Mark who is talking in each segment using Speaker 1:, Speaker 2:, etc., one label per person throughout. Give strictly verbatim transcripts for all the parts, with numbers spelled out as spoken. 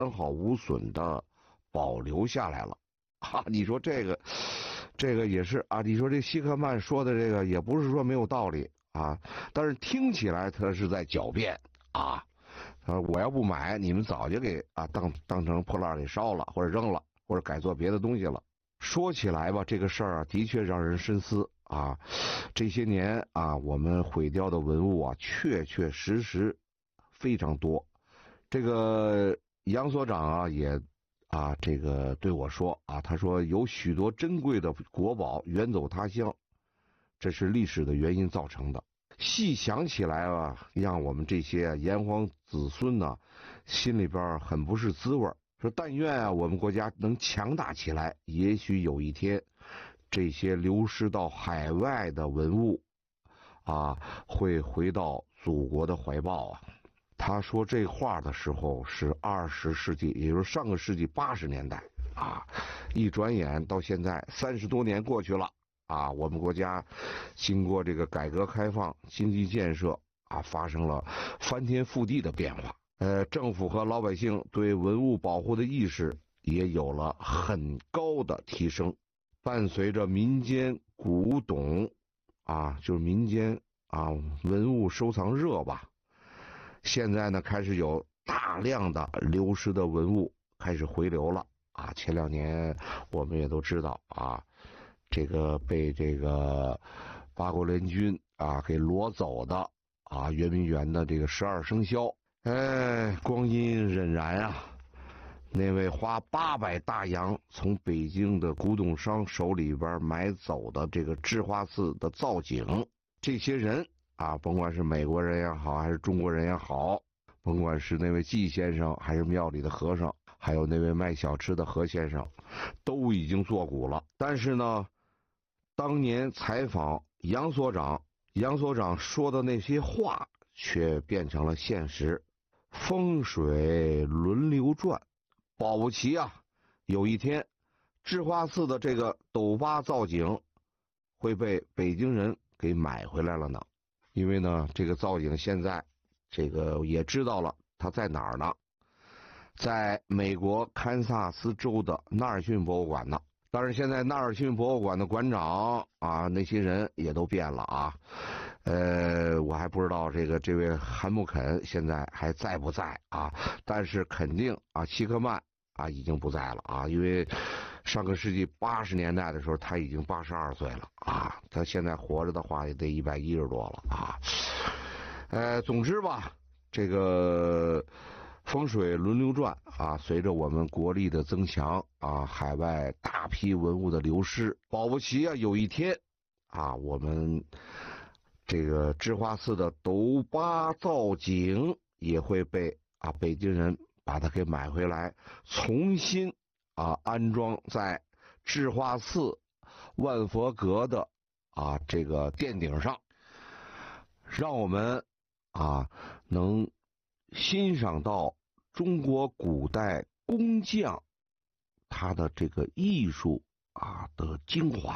Speaker 1: 完好无损的保留下来了。啊，你说这个，这个也是啊。你说这希克曼说的这个也不是说没有道理啊，但是听起来他是在狡辩啊。啊，我要不买，你们早就给啊当当成破烂给烧了，或者扔了，或者改做别的东西了。说起来吧，这个事儿啊，的确让人深思啊。这些年啊，我们毁掉的文物啊，确确实实非常多。这个杨所长啊，也啊，这个对我说啊，他说有许多珍贵的国宝远走他乡，这是历史的原因造成的。细想起来啊，让我们这些炎黄子孙呢，心里边很不是滋味。说但愿啊，我们国家能强大起来，也许有一天，这些流失到海外的文物啊，会回到祖国的怀抱啊。他说这话的时候是二十世纪，也就是上个世纪八十年代啊。一转眼到现在三十多年过去了啊，我们国家经过这个改革开放、经济建设啊，发生了翻天覆地的变化。呃，政府和老百姓对文物保护的意识也有了很高的提升。伴随着民间古董啊，就是民间啊文物收藏热吧，现在呢开始有大量的流失的文物开始回流了啊。前两年我们也都知道啊，这个被这个八国联军啊给掳走的啊圆明园的这个十二生肖。哎，光阴荏苒啊！那位花八百大洋从北京的古董商手里边买走的这个智化寺的造景，这些人啊，甭管是美国人也好，还是中国人也好，甭管是那位季先生，还是庙里的和尚，还有那位卖小吃的何先生，都已经作古了。但是呢，当年采访杨所长，杨所长说的那些话却变成了现实。风水轮流转，保不齐啊，有一天智化寺的这个斗八造景会被北京人给买回来了呢。因为呢，这个造景现在这个也知道了它在哪儿呢，在美国堪萨斯州的纳尔逊博物馆呢。但是现在纳尔逊博物馆的馆长啊，那些人也都变了啊。呃，我还不知道这个这位韩木肯现在还在不在啊？但是肯定啊，希克曼啊已经不在了啊，因为上个世纪八十年代的时候他已经八十二岁了啊，他现在活着的话也得一百一十多了啊。呃，总之吧，这个风水轮流转啊，随着我们国力的增强啊，海外大批文物的流失，保不齐啊有一天啊，我们这个智化寺的斗八造景也会被啊北京人把它给买回来，重新啊安装在智化寺万佛阁的啊这个殿顶上，让我们啊能欣赏到中国古代工匠他的这个艺术啊的精华。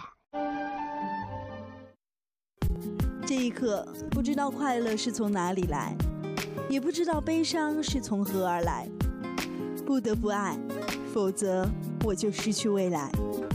Speaker 2: 这一刻，不知道快乐是从哪里来，也不知道悲伤是从何而来。不得不爱，否则我就失去未来。